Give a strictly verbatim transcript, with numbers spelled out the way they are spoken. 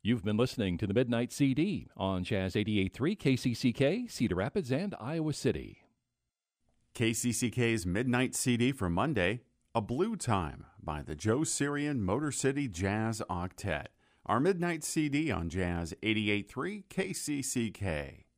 You've been listening to the Midnight C D on Jazz eighty-eight point three K C C K, Cedar Rapids, and Iowa City. K C C K's Midnight C D for Monday, A Blue Time by the Joe Sirian Motor City Jazz Octet. Our Midnight C D on Jazz eighty-eight point three K C C K.